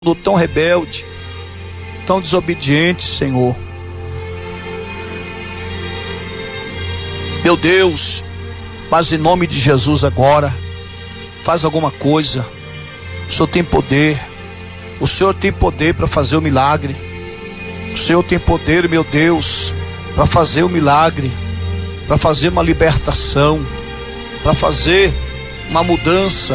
tão rebelde, tão desobediente, Senhor. Meu Deus, mas em nome de Jesus agora, faz alguma coisa. O Senhor tem poder, o Senhor tem poder para fazer o milagre. O Senhor tem poder, meu Deus, para fazer o milagre, para fazer uma libertação, para fazer uma mudança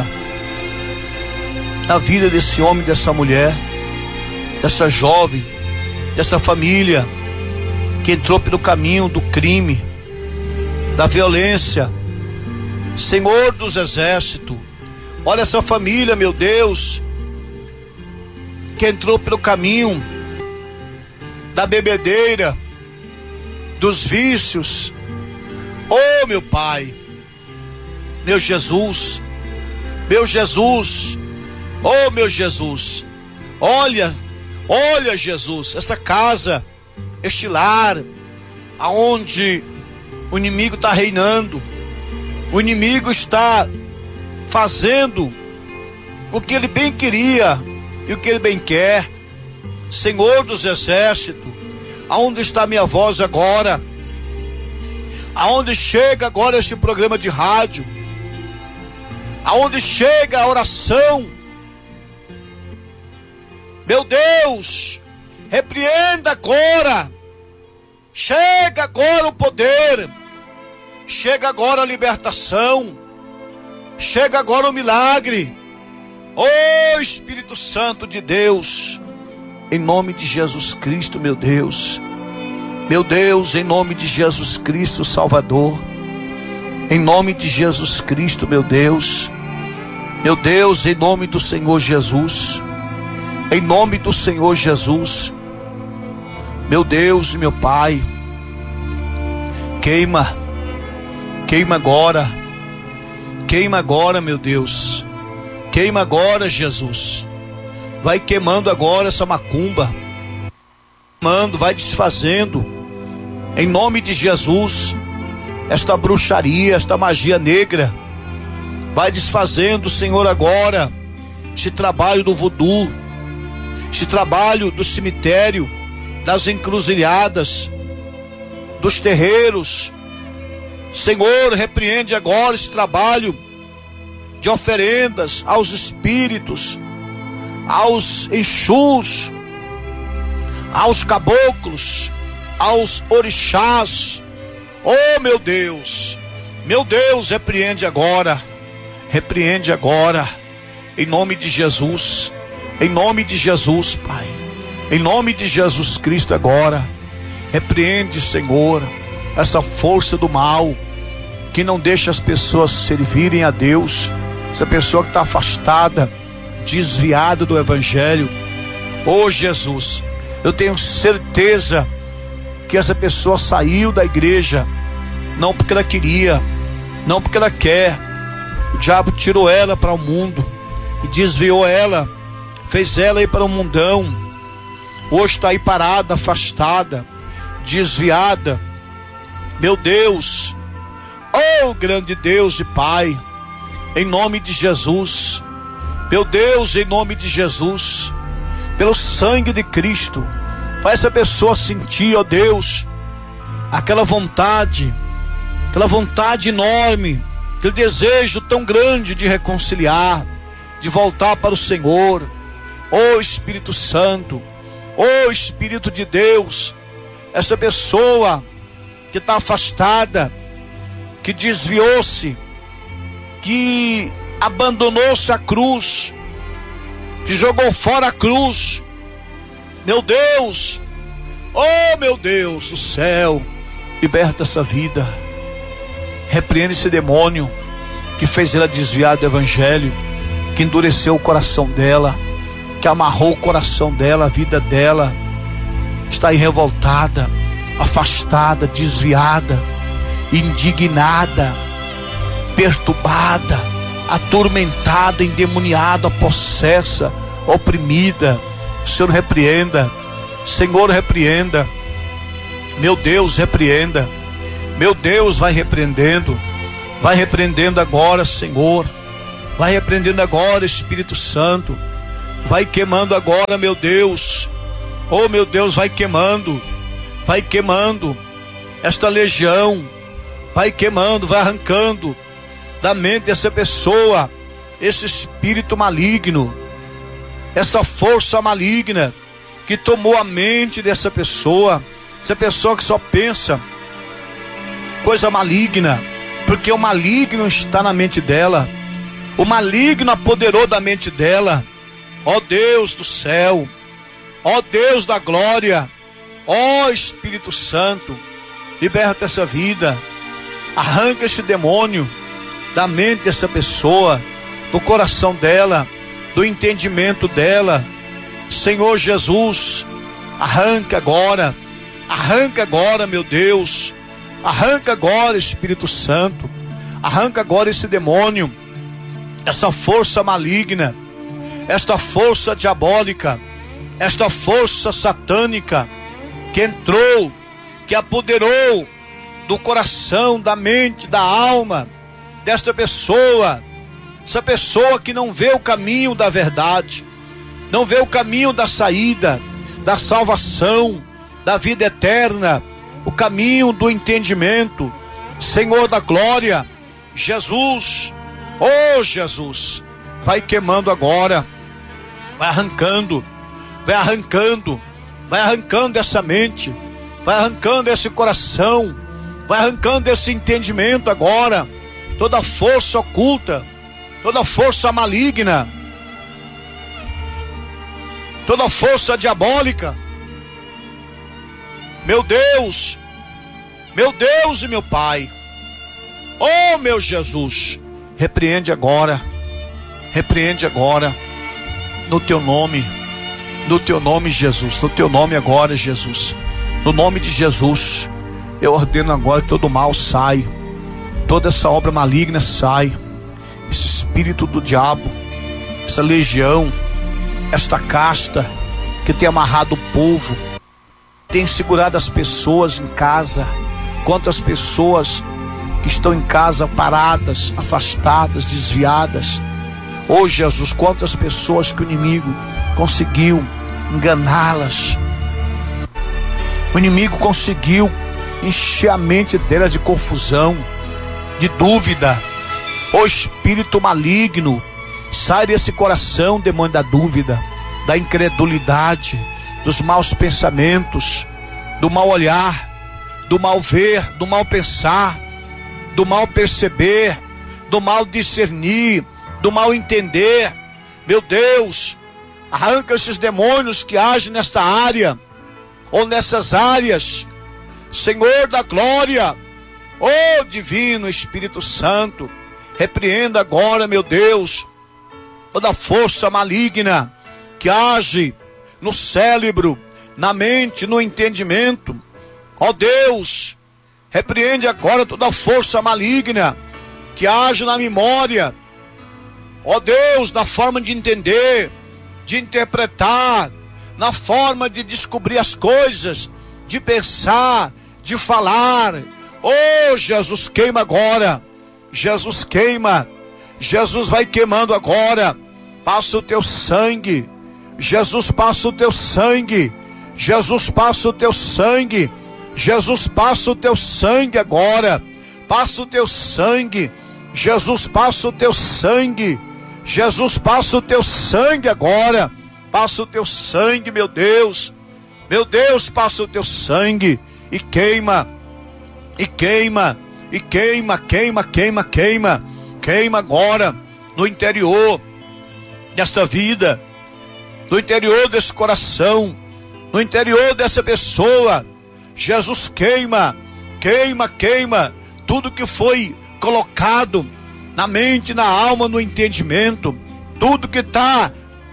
na vida desse homem, dessa mulher, dessa jovem, dessa família que entrou pelo caminho do crime, da violência. Senhor dos exércitos, olha essa família, meu Deus, que entrou pelo caminho da bebedeira, dos vícios. Oh, meu Pai, meu Jesus, meu Jesus, oh, meu Jesus, olha, Jesus, essa casa, este lar, aonde o inimigo está reinando, o inimigo está fazendo o que ele bem queria e o que ele bem quer. Senhor dos exércitos, aonde está a minha voz agora? Aonde chega agora este programa de rádio? Aonde chega a oração? Meu Deus, repreenda agora. Chega agora o poder. Chega agora a libertação. Chega agora o milagre. Oh, Espírito Santo de Deus, em nome de Jesus Cristo, meu Deus, em nome de Jesus Cristo, Salvador, em nome de Jesus Cristo, meu Deus, em nome do Senhor Jesus, em nome do Senhor Jesus, meu Deus e meu Pai, queima agora, meu Deus, queima agora, Jesus, vai queimando agora essa macumba, vai desfazendo, em nome de Jesus, esta bruxaria, esta magia negra, vai desfazendo, Senhor, agora, este trabalho do voodoo, este trabalho do cemitério, das encruzilhadas, dos terreiros. Senhor, repreende agora esse trabalho de oferendas aos espíritos, aos exus, aos caboclos, aos orixás. Oh, meu Deus, repreende agora, em nome de Jesus, Pai, em nome de Jesus Cristo agora, repreende, Senhor, essa força do mal, que não deixa as pessoas servirem a Deus, essa pessoa que está afastada, desviada do Evangelho. Oh, Jesus, eu tenho certeza que essa pessoa saiu da igreja, não porque ela queria, não porque ela quer. O diabo tirou ela para o mundo e desviou ela, fez ela ir para o mundão. Hoje está aí parada, afastada, desviada. Meu Deus, oh grande Deus e Pai, em nome de Jesus, meu Deus, em nome de Jesus, pelo sangue de Cristo, faz essa pessoa sentir, ó Deus, aquela vontade enorme, aquele desejo tão grande de reconciliar, de voltar para o Senhor. Ó Espírito Santo, ó Espírito de Deus, essa pessoa que está afastada, que desviou-se, que abandonou-se a cruz, que jogou fora a cruz. Meu Deus, oh meu Deus do céu, liberta essa vida, repreende esse demônio que fez ela desviar do Evangelho, que endureceu o coração dela, que amarrou o coração dela, a vida dela, está aí revoltada, afastada, desviada, indignada, perturbada, atormentada, endemoniada, possessa, oprimida. O Senhor repreenda, Senhor repreenda, meu Deus repreenda, meu Deus vai repreendendo agora, Senhor, vai repreendendo agora, Espírito Santo, Vai queimando agora, meu Deus. Oh, meu Deus, vai queimando esta legião, vai queimando, vai arrancando da mente dessa pessoa esse espírito maligno, essa força maligna que tomou a mente dessa pessoa, essa pessoa que só pensa coisa maligna, porque o maligno está na mente dela, o maligno apoderou da mente dela. Ó Deus do céu, ó Deus da glória, ó Espírito Santo, liberta essa vida, arranca este demônio da mente dessa pessoa, do coração dela, do entendimento dela. Senhor Jesus, arranca agora, meu Deus, arranca agora, Espírito Santo, arranca agora esse demônio, essa força maligna, esta força diabólica, esta força satânica que entrou, que apoderou do coração, da mente, da alma desta pessoa, essa pessoa que não vê o caminho da verdade, não vê o caminho da saída, da salvação, da vida eterna, o caminho do entendimento. Senhor da glória, Jesus, oh Jesus, vai queimando agora, vai arrancando essa mente, vai arrancando esse coração, vai arrancando esse entendimento agora, toda força oculta, toda força maligna, toda força diabólica. Meu Deus e meu Pai, oh meu Jesus, repreende agora, no teu nome, Jesus, no teu nome agora, Jesus, no nome de Jesus, eu ordeno agora que todo mal sai, toda essa obra maligna sai, esse espírito do diabo, essa legião, esta casta que tem amarrado o povo, tem segurado as pessoas em casa. Quantas pessoas que estão em casa paradas, afastadas, desviadas. Oh Jesus, quantas pessoas que o inimigo conseguiu enganá-las. O inimigo conseguiu encher a mente dela de confusão, de dúvida. Oh espírito maligno, sai desse coração, demônio da dúvida, da incredulidade, dos maus pensamentos, do mau olhar, do mal ver, do mal pensar, do mal perceber, do mal discernir, do mal entender. Meu Deus, arranca esses demônios que agem nesta área, ou nessas áreas. Senhor da glória, oh divino Espírito Santo, repreenda agora, meu Deus, toda força maligna que age no cérebro, na mente, no entendimento. Ó Deus, repreende agora toda força maligna que age na memória. Ó Deus, na forma de entender, de interpretar, na forma de descobrir as coisas, de pensar, de falar. Oh Jesus, queima agora. Jesus queima. Jesus vai queimando agora. Passa o teu sangue. Jesus, passa o teu sangue. Jesus, passa o teu sangue. Jesus, passa o teu sangue agora. Passa o teu sangue. Jesus, passa o teu sangue. Jesus, passa o teu sangue agora. Passa o teu sangue, meu Deus. Meu Deus, passa o teu sangue. E queima. E queima. E queima, queima, queima, queima. Queima agora no interior desta vida, no interior desse coração, no interior dessa pessoa. Jesus, queima, queima, queima tudo que foi colocado na mente, na alma, no entendimento, tudo que está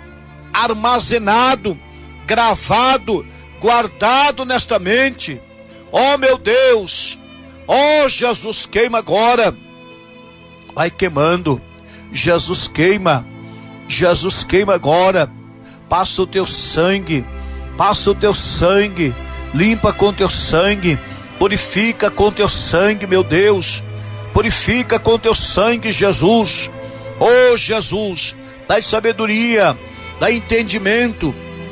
armazenado, gravado, guardado nesta mente. Oh meu Deus, oh Jesus, queima agora, vai queimando. Jesus queima, Jesus queima agora. Passa o teu sangue, passa o teu sangue, limpa com teu sangue, purifica com teu sangue, meu Deus, purifica com teu sangue, Jesus. Oh Jesus, dá sabedoria, dá entendimento,